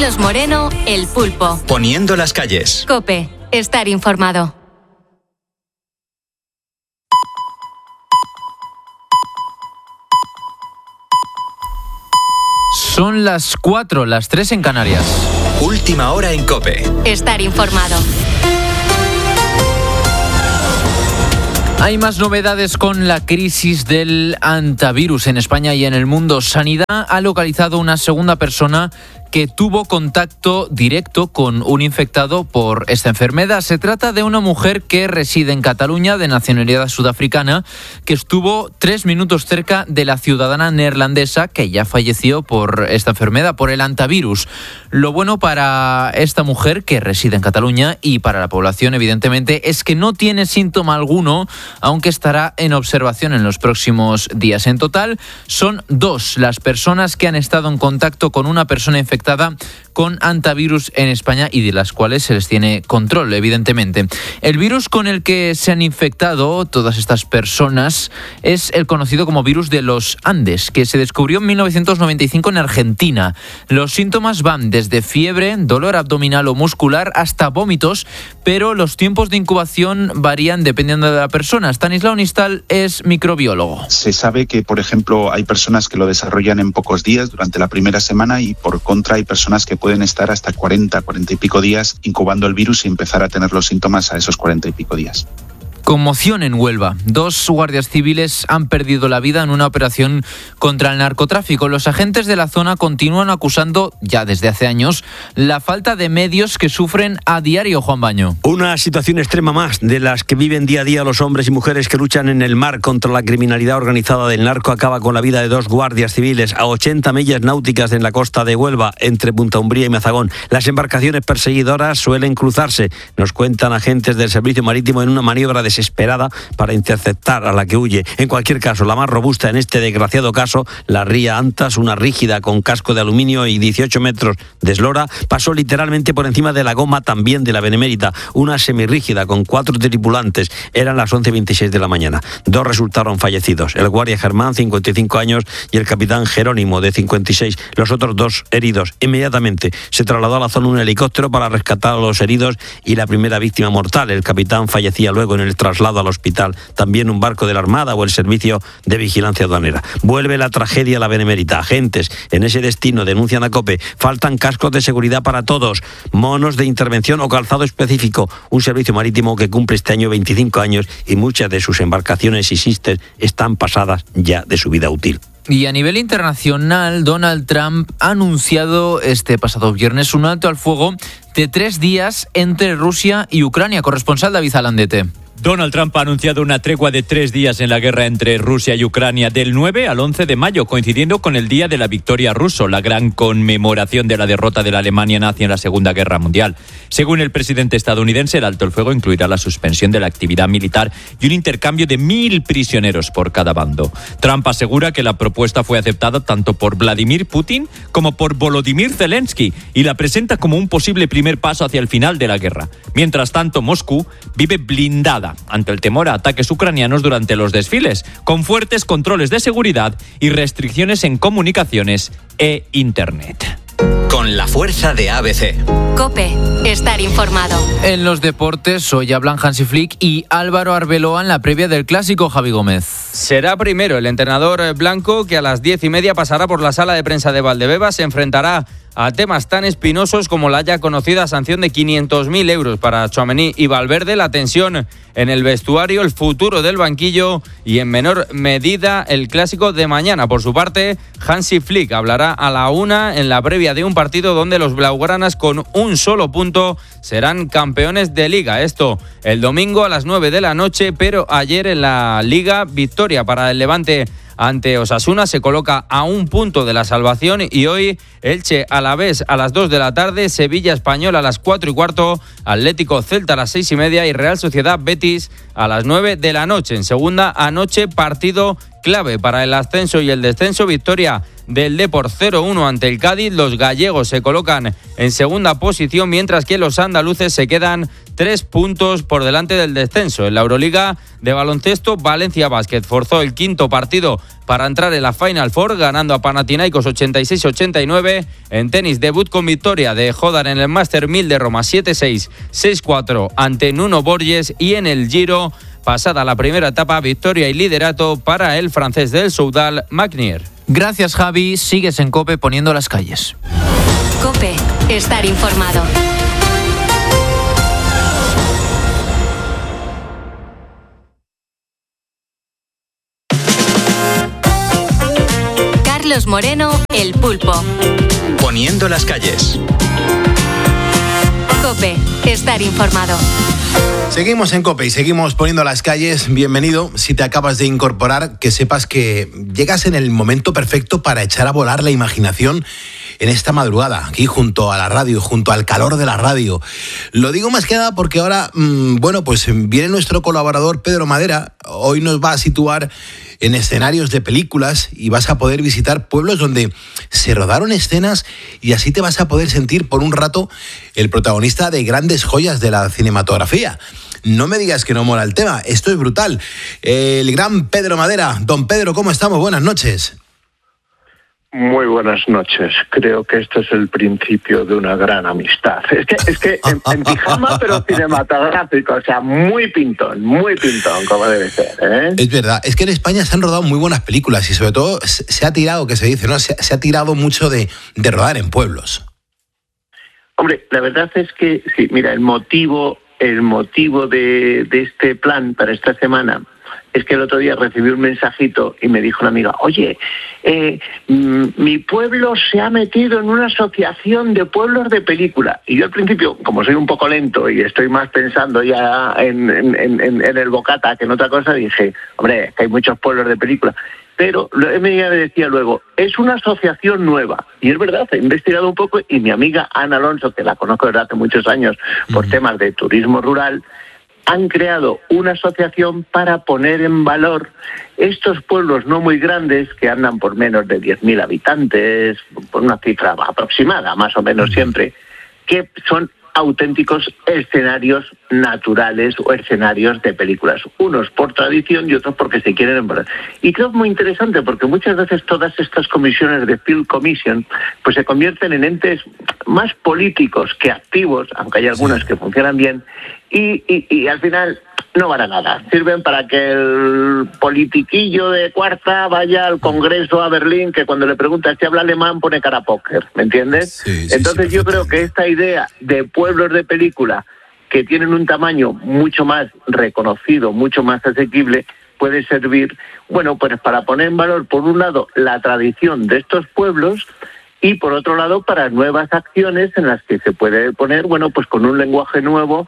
Carlos Moreno, El Pulpo. Poniendo las calles. COPE. Estar informado. Son las 4, las 3 en Canarias. Última hora en COPE. Estar informado. Hay más novedades con la crisis del hantavirus en España y en el mundo. Sanidad ha localizado una segunda persona que tuvo contacto directo con un infectado por esta enfermedad. Se trata de una mujer que reside en Cataluña, de nacionalidad sudafricana, que estuvo 3 minutos cerca de la ciudadana neerlandesa que ya falleció por esta enfermedad, por el hantavirus. Lo bueno para esta mujer que reside en Cataluña y para la población, evidentemente, es que no tiene síntoma alguno, aunque estará en observación en los próximos días. En total, son 2 las personas que han estado en contacto con una persona infectada con hantavirus en España y de las cuales se les tiene control, evidentemente. El virus con el que se han infectado todas estas personas es el conocido como virus de los Andes, que se descubrió en 1995 en Argentina. Los síntomas van desde fiebre, dolor abdominal o muscular hasta vómitos, pero los tiempos de incubación varían dependiendo de la persona. Stanislao Nistal es microbiólogo. Se sabe que, por ejemplo, hay personas que lo desarrollan en pocos días durante la primera semana y, por contra, hay personas que pueden estar hasta 40 y pico días incubando el virus y empezar a tener los síntomas a esos 40 y pico días. Conmoción en Huelva. 2 guardias civiles han perdido la vida en una operación contra el narcotráfico. Los agentes de la zona continúan acusando, ya desde hace años, la falta de medios que sufren a diario, Juan Baño. Una situación extrema más de las que viven día a día los hombres y mujeres que luchan en el mar contra la criminalidad organizada del narco acaba con la vida de 2 guardias civiles a 80 millas náuticas en la costa de Huelva, entre Punta Umbría y Mazagón. Las embarcaciones perseguidoras suelen cruzarse, nos cuentan agentes del Servicio Marítimo, en una maniobra desesperada para interceptar a la que huye. En cualquier caso, la más robusta en este desgraciado caso, la Ría Antas, una rígida con casco de aluminio y 18 metros de eslora, pasó literalmente por encima de la goma también de la Benemérita, una semirrígida con 4 tripulantes. Eran las 11:26 de la mañana. 2 resultaron fallecidos, el guardia Germán, 55 años, y el capitán Jerónimo, de 56. Los otros 2 heridos. Inmediatamente se trasladó a la zona un helicóptero para rescatar a los heridos y la primera víctima mortal. El capitán fallecía luego en el traslado al hospital. También un barco de la Armada o el Servicio de Vigilancia Aduanera. Vuelve la tragedia a la Benemérita. Agentes en ese destino denuncian a COPE. Faltan cascos de seguridad para todos, monos de intervención o calzado específico. Un servicio marítimo que cumple este año 25 años y muchas de sus embarcaciones y sisters están pasadas ya de su vida útil. Y a nivel internacional, Donald Trump ha anunciado este pasado viernes un alto al fuego de 3 días entre Rusia y Ucrania. Corresponsal David Alandete. Donald Trump ha anunciado una tregua de 3 días en la guerra entre Rusia y Ucrania, del 9 al 11 de mayo, coincidiendo con el Día de la Victoria ruso, la gran conmemoración de la derrota de la Alemania nazi en la Segunda Guerra Mundial. Según el presidente estadounidense, el alto el fuego incluirá la suspensión de la actividad militar y un intercambio de 1.000 prisioneros por cada bando. Trump asegura que la propuesta fue aceptada tanto por Vladimir Putin como por Volodymyr Zelensky y la presenta como un posible primer paso hacia el final de la guerra. Mientras tanto, Moscú vive blindada ante el temor a ataques ucranianos durante los desfiles, con fuertes controles de seguridad y restricciones en comunicaciones e Internet. Con la fuerza de ABC. COPE. Estar informado. En los deportes, hoy hablan Hansi Flick y Álvaro Arbeloa en la previa del Clásico, Javi Gómez. Será primero el entrenador blanco, que a las 10:30 pasará por la sala de prensa de Valdebebas. Se enfrentará a temas tan espinosos como la ya conocida sanción de 500.000 euros para Tchouaméni y Valverde, la tensión en el vestuario, el futuro del banquillo y, en menor medida, el Clásico de mañana. Por su parte, Hansi Flick hablará a la 1 en la previa de un partido donde los blaugranas, con un solo punto, serán campeones de Liga. Esto el domingo a las 9 de la noche, pero ayer en la Liga, victoria para el Levante ante Osasuna, se coloca a 1 punto de la salvación, y hoy Elche Alavés a las 2 de la tarde, Sevilla Español a las 4:15, Atlético Celta a las 6:30 y Real Sociedad Betis a las 9 de la noche. En segunda, anoche partido clave para el ascenso y el descenso. Victoria del Depor 0-1 ante el Cádiz. Los gallegos se colocan en segunda posición, mientras que los andaluces se quedan 3 puntos por delante del descenso. En la Euroliga de baloncesto, Valencia Basket forzó el quinto partido para entrar en la Final Four, ganando a Panathinaikos 86-89. En tenis, debut con victoria de Jodar en el Master 1000 de Roma 7-6, 6-4 ante Nuno Borges. Y en el Giro, pasada la primera etapa, victoria y liderato para el francés del Soudal, Magnier. Gracias, Javi. Sigues en COPE poniendo las calles. COPE, estar informado. Carlos Moreno, El Pulpo. Poniendo las calles. COPE, estar informado. Seguimos en COPE y seguimos poniendo las calles. Bienvenido. Si te acabas de incorporar, que sepas que llegas en el momento perfecto para echar a volar la imaginación en esta madrugada, aquí junto a la radio, junto al calor de la radio. Lo digo más que nada porque ahora, pues viene nuestro colaborador Pedro Madera. Hoy nos va a situar en escenarios de películas y vas a poder visitar pueblos donde se rodaron escenas y así te vas a poder sentir por un rato el protagonista de grandes joyas de la cinematografía. No me digas que no mola el tema, esto es brutal. El gran Pedro Madera. Don Pedro, ¿cómo estamos? Buenas noches. Muy buenas noches. Creo que este es el principio de una gran amistad. Es que en pijama, pero cinematográfico, o sea, muy pintón, como debe ser, ¿eh? Es verdad, es que en España se han rodado muy buenas películas y sobre todo se ha tirado, que se dice, ¿no? Se ha tirado mucho de rodar en pueblos. Hombre, la verdad es que, sí, mira, el motivo de este plan para esta semana es que el otro día recibí un mensajito y me dijo una amiga, oye, mi pueblo se ha metido en una asociación de pueblos de película. Y yo al principio, como soy un poco lento y estoy más pensando ya en el bocata que en otra cosa, dije, hombre, que hay muchos pueblos de película. Pero ella me decía luego, es una asociación nueva. Y es verdad, he investigado un poco y mi amiga Ana Alonso, que la conozco desde hace muchos años por temas de turismo rural, han creado una asociación para poner en valor estos pueblos no muy grandes que andan por menos de 10.000 habitantes, por una cifra aproximada, más o menos siempre, que son auténticos escenarios naturales o escenarios de películas, unos por tradición y otros porque se quieren embordar. Y creo muy interesante porque muchas veces todas estas comisiones de Film Commission pues se convierten en entes más políticos que activos, aunque hay algunas que funcionan bien, y al final no van a nada. Sirven para que el politiquillo de cuarta vaya al Congreso a Berlín, que cuando le preguntas si habla alemán pone cara a póker, ¿me entiendes? Entonces yo creo que esta idea de pueblos de película que tienen un tamaño mucho más reconocido, mucho más asequible, puede servir, bueno, pues para poner en valor, por un lado, la tradición de estos pueblos, y por otro lado para nuevas acciones en las que se puede poner, bueno, pues con un lenguaje nuevo,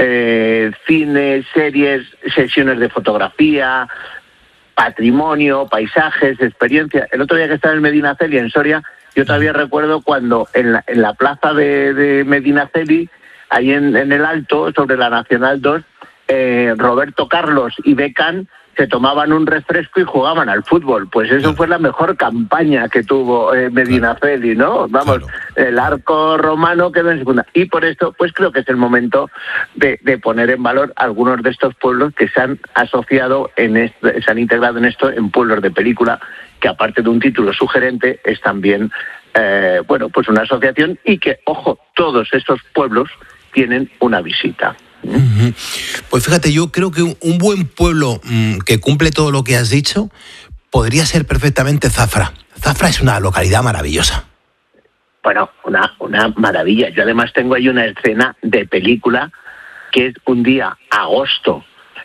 cine, series, sesiones de fotografía, patrimonio, paisajes, experiencia. El otro día que estaba en Medinaceli, en Soria, yo todavía recuerdo cuando en la plaza de Medinaceli, ahí en el Alto, sobre la Nacional 2, Roberto Carlos y Beckham se tomaban un refresco y jugaban al fútbol. Pues eso fue la mejor campaña que tuvo Medinaceli, ¿no? Vamos, el arco romano quedó en segunda. Y por eso, pues creo que es el momento de poner en valor algunos de estos pueblos que se han asociado, se han integrado en esto, en pueblos de película, que aparte de un título sugerente, es también, pues una asociación y que, ojo, todos estos pueblos tienen una visita. Pues fíjate, yo creo que un buen pueblo que cumple todo lo que has dicho podría ser perfectamente Zafra. Zafra es una localidad maravillosa. Bueno, una maravilla. Yo además tengo ahí una escena de película que es un día, agosto,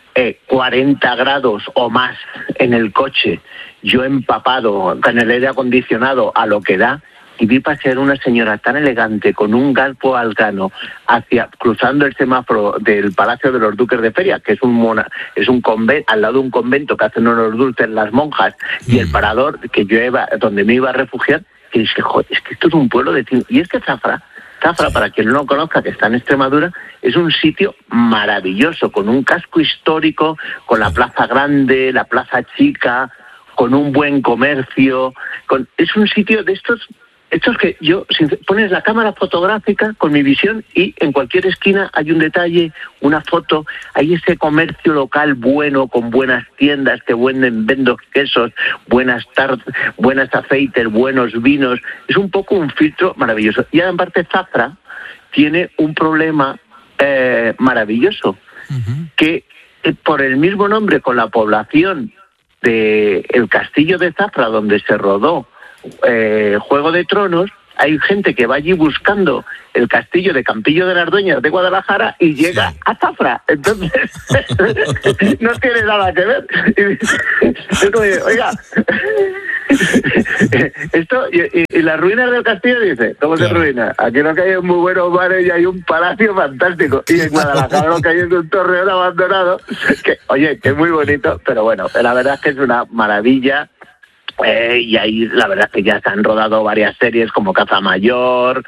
40 grados o más en el coche, yo empapado con el aire acondicionado a lo que da, y vi pasear una señora tan elegante con un galpo alcano cruzando el semáforo del Palacio de los Duques de Feria, que es un convento, al lado de un convento que hacen unos dulces las monjas, y el parador que yo donde me iba a refugiar, y dije, joder, es que esto es un pueblo de cine. Y es que Zafra, para quien no lo conozca, que está en Extremadura, es un sitio maravilloso, con un casco histórico, con la plaza grande, la plaza chica, con un buen comercio, es un sitio de estos que yo, pones la cámara fotográfica con mi visión y en cualquier esquina hay un detalle, una foto, hay ese comercio local bueno, con buenas tiendas que venden quesos, buenas aceites, buenos vinos. Es un poco un filtro maravilloso. Y aparte Zafra tiene un problema maravilloso, que por el mismo nombre, con la población del castillo de Zafra, donde se rodó Juego de Tronos, hay gente que va allí buscando el castillo de Campillo de las Dueñas de Guadalajara y llega a Zafra. Entonces, no tiene nada que ver. Es como, oiga, esto y las ruinas del castillo, dice, ¿cómo se ruina? Aquí lo que hay es muy buenos bares y hay un palacio fantástico. Y en Guadalajara lo que hay es un torreón abandonado, que, oye, que es muy bonito, pero bueno, la verdad es que es una maravilla. Y ahí la verdad es que ya se han rodado varias series como Caza Mayor,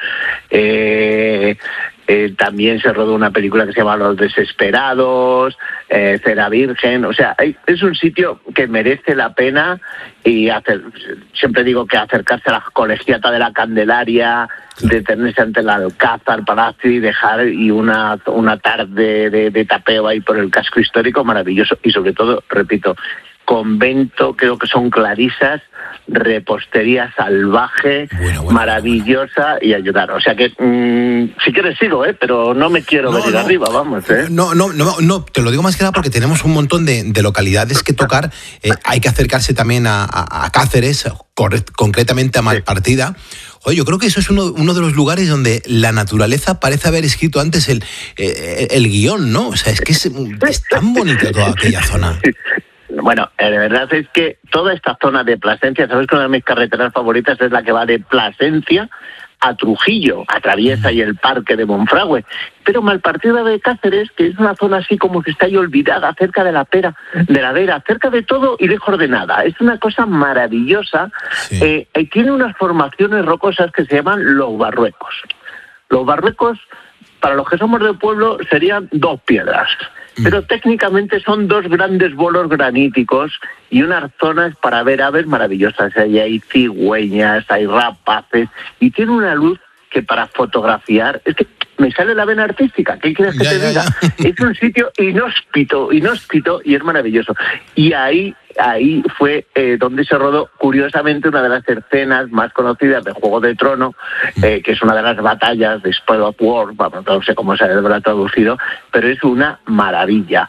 también se rodó una película que se llama Los Desesperados, Cera Virgen. O sea, es un sitio que merece la pena, y siempre digo que acercarse a la Colegiata de la Candelaria, detenerse ante el Alcázar Palacio y dejar una tarde de tapeo ahí por el casco histórico maravilloso. Y sobre todo, repito, convento, creo que son clarisas, repostería salvaje, maravillosa, y ayudar. O sea que, si quieres sigo, pero no me quiero venir arriba, vamos. No, te lo digo más que nada porque tenemos un montón de localidades que tocar. Hay que acercarse también a Cáceres, concretamente a Malpartida. Oye, yo creo que eso es uno de los lugares donde la naturaleza parece haber escrito antes el guión, ¿no? O sea, es que es tan bonita toda aquella zona. Bueno, la verdad es que toda esta zona de Plasencia, sabes que una de mis carreteras favoritas es la que va de Plasencia a Trujillo, atraviesa ahí el parque de Monfragüe, pero Malpartida de Cáceres, que es una zona así como que está ahí olvidada, cerca de la Vera, cerca de todo y lejos de nada. Es una cosa maravillosa. Tiene unas formaciones rocosas que se llaman los Barruecos. Los Barruecos, para los que somos del pueblo, serían dos piedras, pero técnicamente son dos grandes bolos graníticos y unas zonas para ver aves maravillosas. Ahí hay cigüeñas, hay rapaces, y tiene una luz que para fotografiar, es que me sale la vena artística, ¿qué quieres que te diga? Es un sitio inhóspito, y es maravilloso. Y ahí fue donde se rodó, curiosamente, una de las escenas más conocidas de Juego de Tronos, que es una de las batallas de Spoil of War, vamos, no sé cómo se habrá traducido, pero es una maravilla.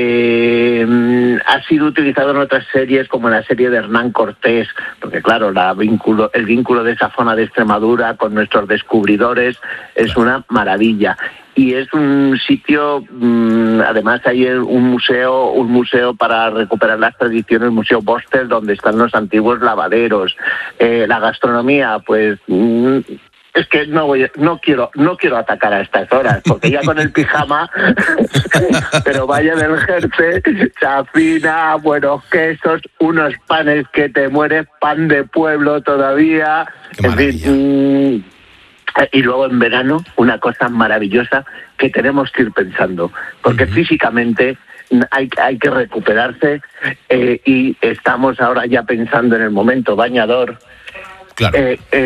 Ha sido utilizado en otras series, como en la serie de Hernán Cortés, porque claro, el vínculo de esa zona de Extremadura con nuestros descubridores es una maravilla. Y es un sitio, además hay un museo para recuperar las tradiciones, el Museo Bostel, donde están los antiguos lavaderos. La gastronomía, pues... Es que no quiero atacar a estas horas, porque ya con el pijama, pero Valle del Jerce, chafina, buenos quesos, unos panes que te mueres, pan de pueblo todavía, en fin. Y luego en verano, una cosa maravillosa que tenemos que ir pensando, porque físicamente hay que recuperarse, y estamos ahora ya pensando en el momento bañador. Claro.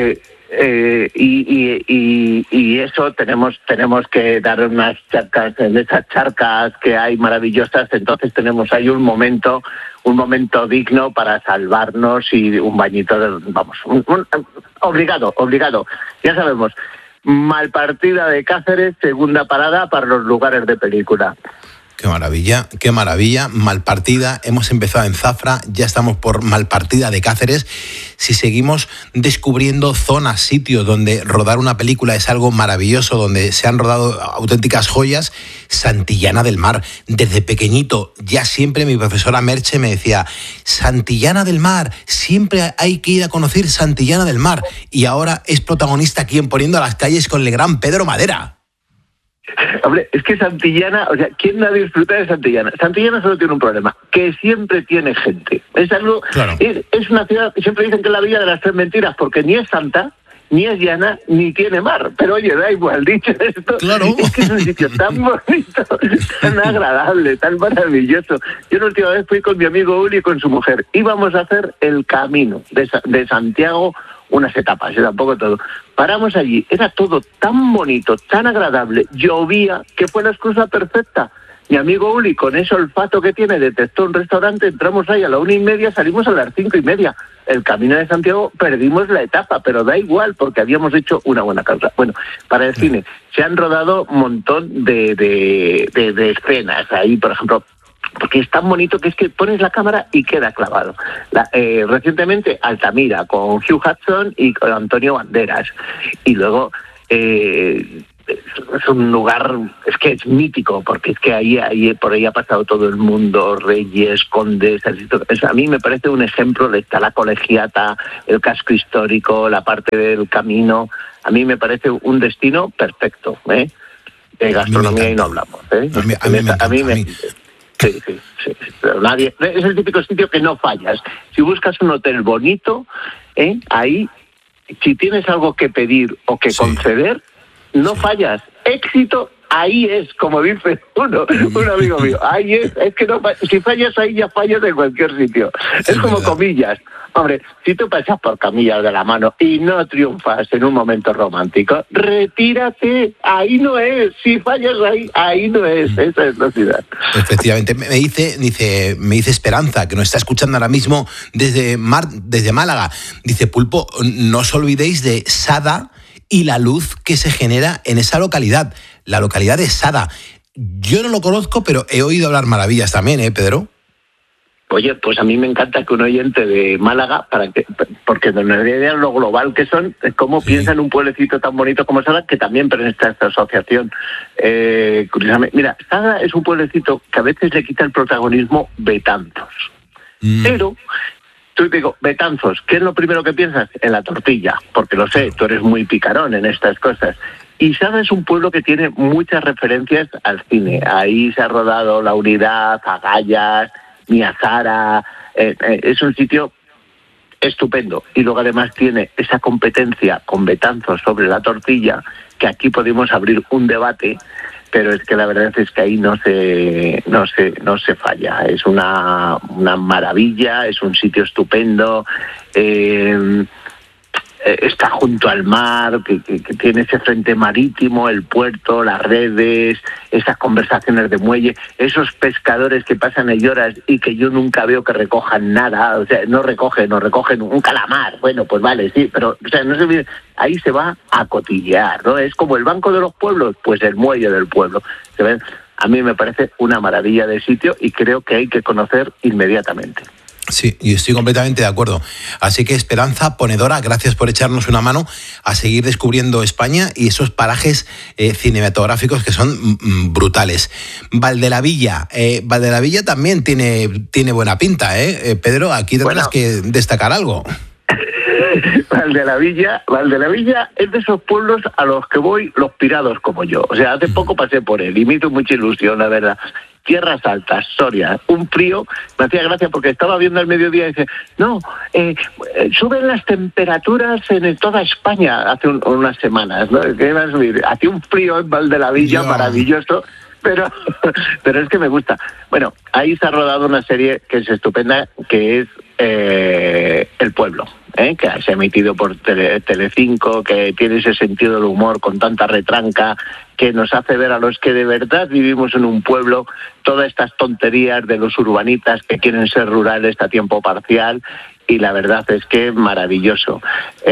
Y eso tenemos que dar unas charcas, en esas charcas que hay maravillosas. Entonces tenemos ahí un momento digno para salvarnos, y un bañito obligado. Ya sabemos, Malpartida de Cáceres, segunda parada para los lugares de película. Qué maravilla. Malpartida, hemos empezado en Zafra, ya estamos por Malpartida de Cáceres. Si seguimos descubriendo zonas, sitios donde rodar una película es algo maravilloso, donde se han rodado auténticas joyas, Santillana del Mar. Desde pequeñito, ya siempre mi profesora Merche me decía, Santillana del Mar, siempre hay que ir a conocer Santillana del Mar. Y ahora es protagonista aquí en Poniendo las Calles con el gran Pedro Madera. Hombre, es que Santillana, o sea, ¿quién no disfruta de Santillana? Santillana solo tiene un problema, que siempre tiene gente. Es algo, claro. Es una ciudad, siempre dicen que es la villa de las tres mentiras, porque ni es santa, ni es llana ni tiene mar. Pero oye, da igual, dicho esto, claro. Es que es un sitio tan bonito, tan agradable, tan maravilloso. Yo la última vez fui con mi amigo Uli y con su mujer. Íbamos a hacer el camino de Santiago, unas etapas, tampoco todo. Paramos allí, era todo tan bonito, tan agradable, llovía, que fue la excusa perfecta. Mi amigo Uli, con ese olfato que tiene, detectó un restaurante, entramos ahí a la 1:30, salimos a las 5:30. El Camino de Santiago perdimos la etapa, pero da igual, porque habíamos hecho una buena causa. Bueno, para el cine, se han rodado un montón de escenas ahí, por ejemplo, porque es tan bonito que es que pones la cámara y queda clavado. Recientemente, Altamira, con Hugh Hudson y con Antonio Banderas. Y luego... es un lugar, es que es mítico, porque es que ahí por ahí ha pasado todo el mundo, reyes, condes, a mí me parece un ejemplo. Está la Colegiata, el casco histórico, la parte del camino, a mí me parece un destino perfecto, ¿eh? De gastronomía y no hablamos, ¿eh? A mí me Sí. Pero nadie, es el típico sitio que no fallas. Si buscas un hotel bonito, ahí, si tienes algo que pedir o que conceder, no fallas. Éxito, ahí es, como dice un amigo mío. Ahí es que no, si fallas ahí, ya fallas en cualquier sitio. Es como verdad. Comillas. Hombre, si tú pasas por Camillas de la Mano y no triunfas en un momento romántico, retírate. Ahí no es. Si fallas ahí no es. Esa es la ciudad. Efectivamente. Me dice Esperanza, que nos está escuchando ahora mismo desde Málaga. Dice, Pulpo, no os olvidéis de Sada y la luz que se genera en esa localidad, la localidad de Sada. Yo no lo conozco, pero he oído hablar maravillas también, Pedro. Oye, pues a mí me encanta que un oyente de Málaga, porque de una idea lo global que son, cómo piensa en un pueblecito tan bonito como Sada, que también pertenece a esta asociación. Curiosamente, mira, Sada es un pueblecito que a veces le quita el protagonismo Betanzos. Pero... Tú digo, Betanzos, ¿qué es lo primero que piensas? En la tortilla, porque lo sé, tú eres muy picarón en estas cosas. Y Sada es un pueblo que tiene muchas referencias al cine. Ahí se ha rodado La Unidad, Agallas, Miazara. Es un sitio estupendo. Y luego además tiene esa competencia con Betanzos sobre la tortilla, que aquí podemos abrir un debate, pero es que la verdad es que ahí no se falla. Es una maravilla, es un sitio estupendo, está junto al mar, que tiene ese frente marítimo, el puerto, las redes, esas conversaciones de muelle, esos pescadores que pasan en horas y que yo nunca veo que recojan nada, o sea, no recogen un calamar, bueno, pues vale, sí, pero o sea, no se, ahí se va a cotillear, ¿no? Es como el Banco de los Pueblos, pues el muelle del pueblo. ¿Se ven? A mí me parece una maravilla de sitio y creo que hay que conocer inmediatamente. Sí, y estoy completamente de acuerdo. Así que Esperanza Ponedora, gracias por echarnos una mano a seguir descubriendo España y esos parajes cinematográficos que son brutales. Valdelavilla también tiene buena pinta, Pedro, aquí tendrás que destacar algo. Valdelavilla es de esos pueblos a los que voy los pirados como yo. O sea, hace poco pasé por él y me hizo mucha ilusión, la verdad. Tierras Altas, Soria, un frío, me hacía gracia porque estaba viendo al mediodía y dice, suben las temperaturas en toda España hace unas semanas, ¿no? Que iban a subir. Hacía un frío en Valdelavilla, maravilloso, pero es que me gusta. Bueno, ahí se ha rodado una serie que es estupenda, que es El Pueblo, que se ha emitido por Telecinco, que tiene ese sentido del humor con tanta retranca, que nos hace ver a los que de verdad vivimos en un pueblo todas estas tonterías de los urbanitas que quieren ser rurales a tiempo parcial, y la verdad es que maravilloso.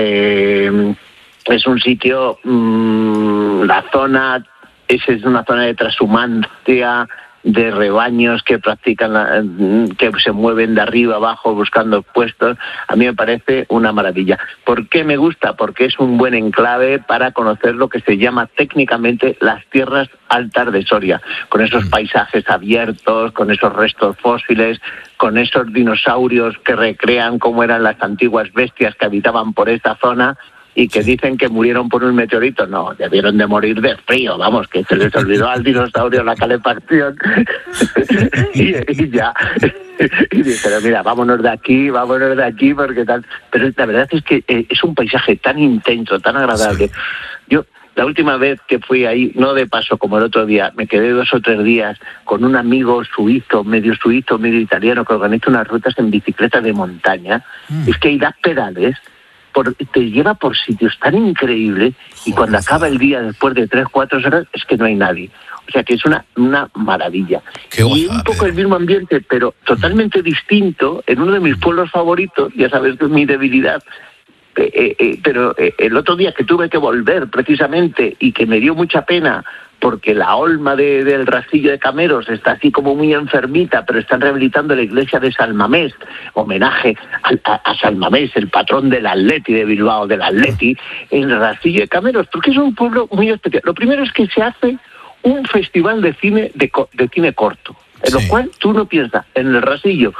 Es un sitio, la zona, es una zona de trashumancia, de rebaños que practican, que se mueven de arriba abajo buscando puestos. A mí me parece una maravilla. ¿Por qué me gusta? Porque es un buen enclave para conocer lo que se llama técnicamente las tierras altas de Soria, con esos paisajes abiertos, con esos restos fósiles, con esos dinosaurios que recrean cómo eran las antiguas bestias que habitaban por esta zona. y que dicen que murieron por un meteorito. No, debieron de morir de frío, vamos, que se les olvidó al dinosaurio la calefacción y ya. Y dijeron, mira, vámonos de aquí, porque tal. Pero la verdad es que es un paisaje tan intenso, tan agradable. Sí. Yo, la última vez que fui ahí, no de paso como el otro día, me quedé 2 o 3 días con un amigo suizo, medio italiano, que organiza unas rutas en bicicleta de montaña. Es que ahí das pedales, te lleva por sitios tan increíbles, y cuando acaba el día, después de 3-4 horas, es que no hay nadie. O sea que es una maravilla. Y un poco el mismo ambiente, pero totalmente distinto, en uno de mis pueblos favoritos, ya sabes que es mi debilidad, pero el otro día que tuve que volver precisamente y que me dio mucha pena porque la olma del Rastrillo de Cameros está así como muy enfermita, pero están rehabilitando la iglesia de San Mamés, homenaje a San Mamés, el patrón del Atleti de Bilbao, del Atleti, en el Rastrillo de Cameros, porque es un pueblo muy especial. Lo primero es que se hace un festival de cine cine corto, en lo cual tú no piensas, en el Rastrillo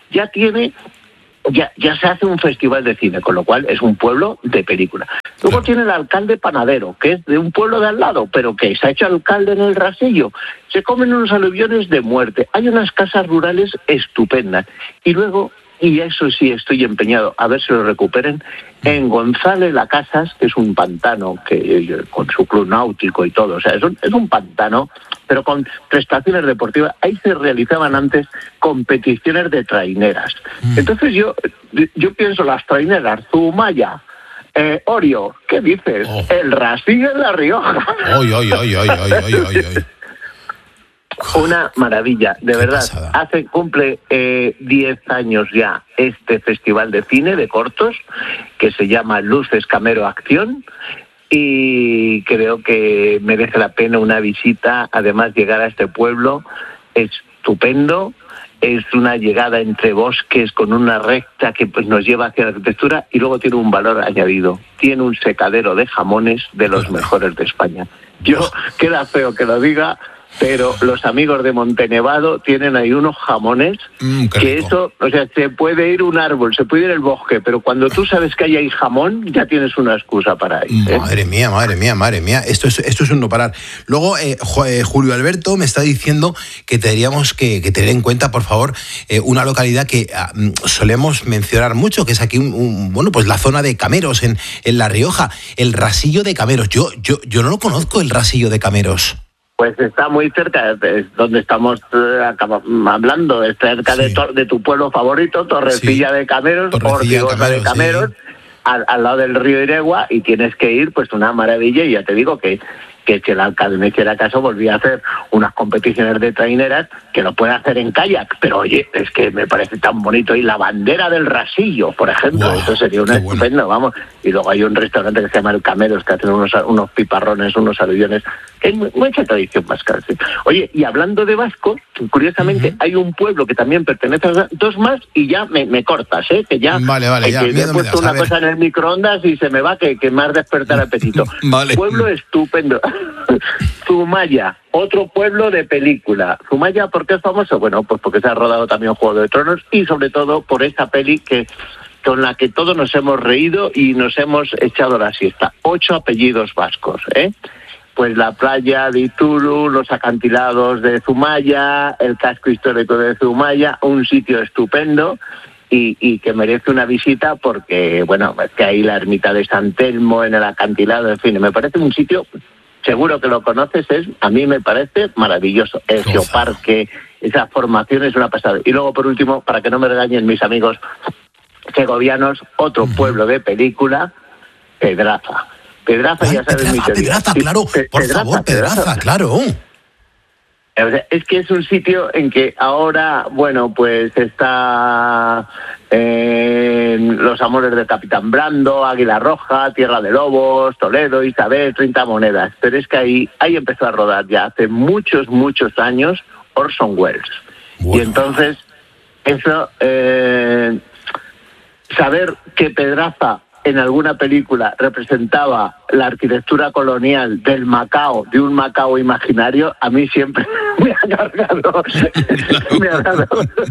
ya se hace un festival de cine, con lo cual es un pueblo de película. Luego tiene el alcalde panadero, que es de un pueblo de al lado, pero que se ha hecho alcalde en el Rastrillo. Se comen unos aluviones de muerte. Hay unas casas rurales estupendas. Y luego, y eso sí estoy empeñado a ver si lo recuperen, en González La Casas, que es un pantano que con su club náutico y todo, o sea, es un pantano, pero con prestaciones deportivas. Ahí se realizaban antes competiciones de traineras. Entonces yo pienso, las traineras, Zumaya, Orio, ¿qué dices? El Rastrillo en La Rioja. Una maravilla, de verdad. Cumple 10 años ya este festival de cine de cortos que se llama Luces Camero Acción, y creo que merece la pena una visita. Además, llegar a este pueblo es estupendo. Es una llegada entre bosques con una recta que pues nos lleva hacia la arquitectura, y luego tiene un valor añadido. Tiene un secadero de jamones de los mejores de España. Queda feo que lo diga, pero los amigos de Montenevado tienen ahí unos jamones que eso, o sea, se puede ir un árbol, se puede ir el bosque, pero cuando tú sabes que hay ahí jamón, ya tienes una excusa para ir. Madre mía. Esto es un no parar. Luego, Julio Alberto me está diciendo que tendríamos que tener en cuenta, por favor, una localidad que solemos mencionar mucho, que es aquí pues la zona de Cameros, en La Rioja, el Rastrillo de Cameros. Yo no lo conozco, el Rastrillo de Cameros. Pues está muy cerca, es donde estamos hablando, es cerca de tu pueblo favorito, Torrecilla de Cameros, Ortigosa de Cameros, al lado del río Iregua, y tienes que ir, pues una maravilla. Y ya te digo que si el alcalde me hiciera caso, volvía a hacer unas competiciones de traineras, que lo puede hacer en kayak, pero oye, es que me parece tan bonito. Y la bandera del Rastrillo, por ejemplo, eso sería un estupendo, vamos. Y luego hay un restaurante que se llama El Cameros, que hacen unos piparrones, unos aluviones, que hay mucha tradición vasca. ¿Sí? Oye, y hablando de vascos, curiosamente, hay un pueblo que también pertenece a dos más, y ya me cortas, que ya... Vale, ya. Que me he puesto una cosa en el microondas y se me va, que más despertar apetito. Vale. Pueblo estupendo. Zumaya, otro pueblo de película. Zumaya, ¿por qué es famoso? Bueno, pues porque se ha rodado también Juego de Tronos, y sobre todo por esta peli con la que todos nos hemos reído y nos hemos echado la siesta. 8 apellidos vascos, Pues la playa de Ituru, los acantilados de Zumaya, el casco histórico de Zumaya, un sitio estupendo y que merece una visita, porque, bueno, es que hay la ermita de San Telmo en el acantilado, en fin, me parece un sitio... Seguro que lo conoces, a mí me parece maravilloso. El geoparque, esa formación es una pasada. Y luego, por último, para que no me regañen mis amigos segovianos, otro pueblo de película, Pedraza. Pedraza, ya sabes mi teoría. Pedraza, claro, por favor, Pedraza, claro. Es que es un sitio en que ahora, bueno, pues está Los Amores del Capitán Brando, Águila Roja, Tierra de Lobos, Toledo, Isabel, 30 Monedas. Pero es que ahí empezó a rodar ya hace muchos años Orson Welles. Bueno. Y entonces, eso, saber que Pedraza en alguna película representaba la arquitectura colonial del Macao, de un Macao imaginario, a mí siempre me ha cargado. Me ha dado.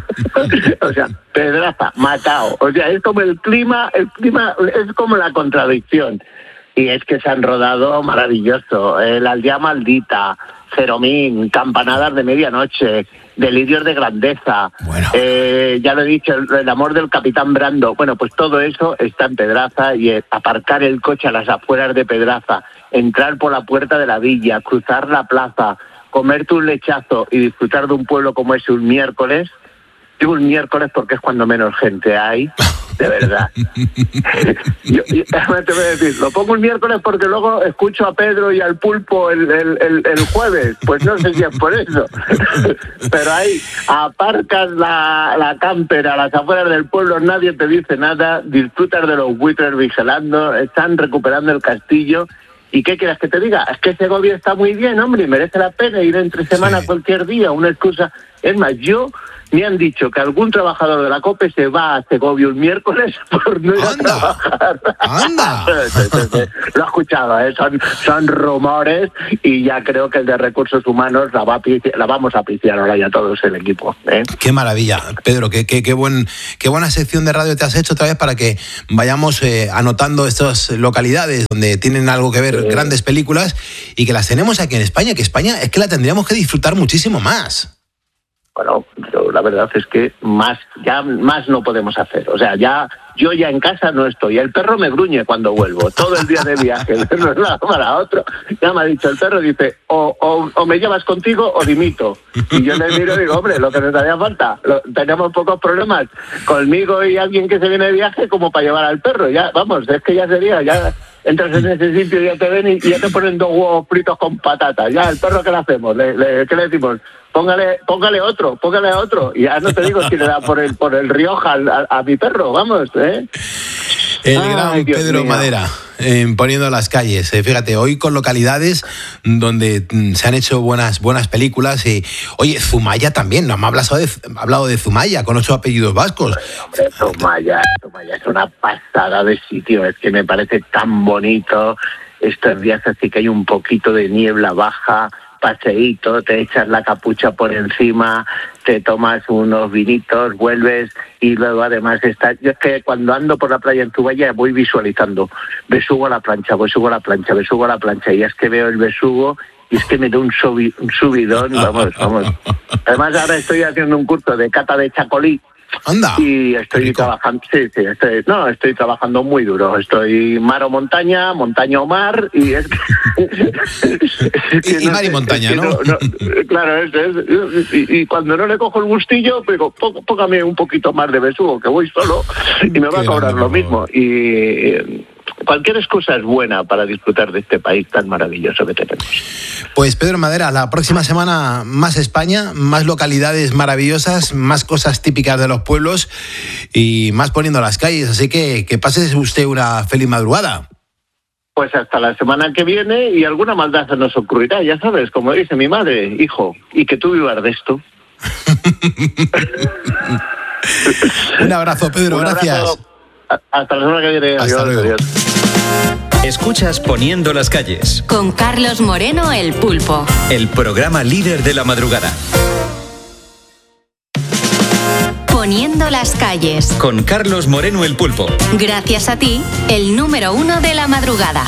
O sea, pedraza, matado. O sea, es como el clima es como la contradicción. Y es que se han rodado maravilloso. La aldea maldita, Feromín, campanadas de medianoche, delirios de grandeza. Bueno. Ya lo he dicho, el amor del capitán Brando. Bueno, pues todo eso está en Pedraza y aparcar el coche a las afueras de Pedraza, entrar por la puerta de la villa, cruzar la plaza, comerte un lechazo y disfrutar de un pueblo como ese un miércoles. Digo un miércoles porque es cuando menos gente hay, de verdad. yo te voy a decir, lo pongo un miércoles porque luego escucho a Pedro y al Pulpo el jueves, pues no sé si es por eso. Pero ahí aparcas la camper a las afueras del pueblo, nadie te dice nada, disfrutas de los buitres vigilando, están recuperando el castillo. ¿Y qué quieras que te diga? Es que Segovia está muy bien, hombre, y merece la pena ir entre semana cualquier día, una excusa. Es más, me han dicho que algún trabajador de la COPE se va a Segovia un miércoles por no ir a trabajar. ¡Anda! Lo he escuchado, son rumores y ya creo que el de Recursos Humanos la vamos a piciar ahora ya todos el equipo. ¡Qué maravilla! Pedro, qué buena sección de radio te has hecho otra vez para que vayamos anotando estas localidades donde tienen algo que ver grandes películas y que las tenemos aquí en España, que España es que la tendríamos que disfrutar muchísimo más. Bueno, la verdad es que más no podemos hacer. O sea, yo ya en casa no estoy. El perro me gruñe cuando vuelvo. Todo el día de viaje, de un lado para otro. Ya me ha dicho el perro, dice, o me llevas contigo o dimito. Y yo le miro y digo, hombre, lo que nos haría falta. Tenemos pocos problemas conmigo y alguien que se viene de viaje como para llevar al perro. Ya, vamos, es que ya sería, ya entras en ese sitio y ya te ven y ya te ponen 2 huevos fritos con patatas. Ya, el perro, ¿qué le hacemos? ¿Qué le decimos? Póngale otro. Y ya no te digo si le da por el Rioja a mi perro, vamos, El gran Pedro Madera, poniendo las calles. Fíjate, hoy con localidades donde se han hecho buenas películas. Y, oye, Zumaya también, no me has hablado de Zumaya, con 8 apellidos vascos. Hombre, Zumaya es una pasada de sitio, es que me parece tan bonito. Estos días así que hay un poquito de niebla baja, paseíto, te echas la capucha por encima, te tomas unos vinitos, vuelves y luego además yo es que cuando ando por la playa en Zumaya voy visualizando besugo a la plancha y es que veo el besugo y es que me da un subidón, vamos. Además ahora estoy haciendo un curso de cata de chacolí. Anda. Y estoy trabajando, estoy trabajando muy duro. Estoy mar o montaña o mar, y es y mar y montaña, ¿no? Claro, y cuando no le cojo el gustillo, digo, póngame un poquito más de besugo, que voy solo y me va a cobrar lo mismo. Y cualquier excusa es buena para disfrutar de este país tan maravilloso que tenemos. Pues Pedro Madera, la próxima semana más España, más localidades maravillosas, más cosas típicas de los pueblos y más poniendo las calles. Así que pases usted una feliz madrugada. Pues hasta la semana que viene y alguna maldad se nos ocurrirá, ya sabes, como dice mi madre, hijo, y que tú vivas de esto. Un abrazo, Pedro, gracias. Hasta la semana que viene. Hasta luego. Adiós. Escuchas Poniendo las calles. Con Carlos Moreno, el Pulpo. El programa líder de la madrugada. Poniendo las calles. Con Carlos Moreno, el Pulpo. Gracias a ti, el número 1 de la madrugada.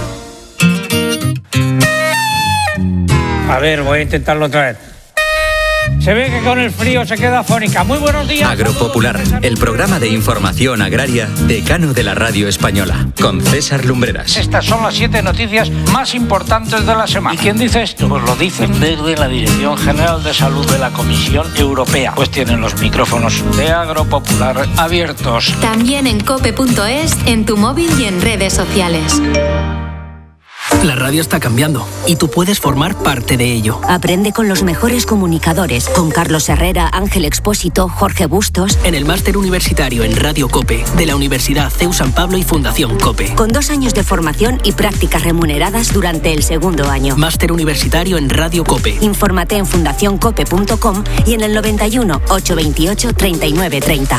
A ver, voy a intentarlo otra vez. Se ve que con el frío se queda afónica. Muy buenos días. Agropopular, el programa de información agraria decano de la radio española, con César Lumbreras. Estas son las 7 noticias más importantes de la semana. ¿Y quién dice esto? Pues lo dicen desde la Dirección General de Salud de la Comisión Europea. Pues tienen los micrófonos de Agropopular abiertos. También en cope.es, en tu móvil y en redes sociales. La radio está cambiando y tú puedes formar parte de ello. Aprende con los mejores comunicadores, con Carlos Herrera, Ángel Expósito, Jorge Bustos. En el máster universitario en Radio COPE de la Universidad CEU San Pablo y Fundación COPE. Con 2 años de formación y prácticas remuneradas durante el 2º año. Máster universitario en Radio COPE. Infórmate en fundacioncope.com y en el 91 828 3930.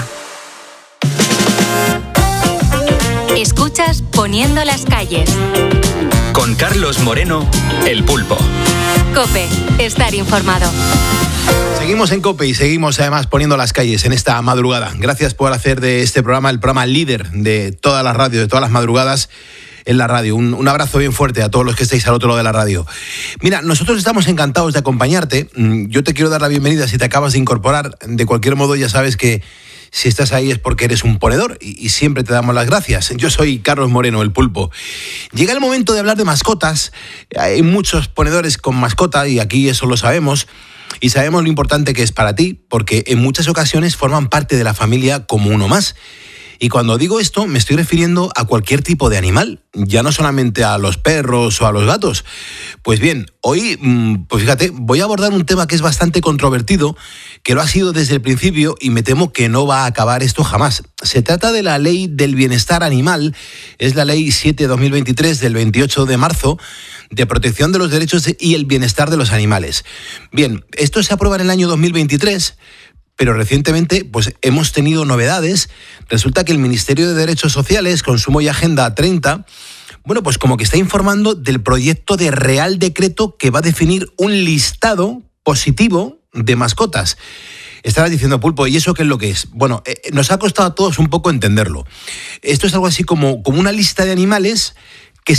Escuchas Poniendo las calles. Con Carlos Moreno, El Pulpo. COPE, estar informado. Seguimos en COPE y seguimos además poniendo las calles en esta madrugada. Gracias por hacer de este programa el programa líder de todas las radios, de todas las madrugadas en la radio. Un abrazo bien fuerte a todos los que estáis al otro lado de la radio. Mira, nosotros estamos encantados de acompañarte. Yo te quiero dar la bienvenida si te acabas de incorporar. De cualquier modo, ya sabes que si estás ahí es porque eres un ponedor y siempre te damos las gracias. Yo soy Carlos Moreno, El Pulpo. Llega el momento de hablar de mascotas. Hay muchos ponedores con mascota y aquí eso lo sabemos. Y sabemos lo importante que es para ti, porque en muchas ocasiones forman parte de la familia como uno más. Y cuando digo esto, me estoy refiriendo a cualquier tipo de animal, ya no solamente a los perros o a los gatos. Pues bien, hoy, pues fíjate, voy a abordar un tema que es bastante controvertido, que lo ha sido desde el principio y me temo que no va a acabar esto jamás. Se trata de la Ley del Bienestar Animal, es la Ley 7/2023 del 28 de marzo, de protección de los derechos y el bienestar de los animales. Bien, esto se aprueba en el año 2023, pero recientemente pues hemos tenido novedades. Resulta que el Ministerio de Derechos Sociales, Consumo y Agenda 30, bueno, pues como que está informando del proyecto de Real Decreto que va a definir un listado positivo de mascotas. Estarás diciendo, Pulpo, ¿y eso qué es lo que es? Bueno, nos ha costado a todos un poco entenderlo. Esto es algo así como una lista de animales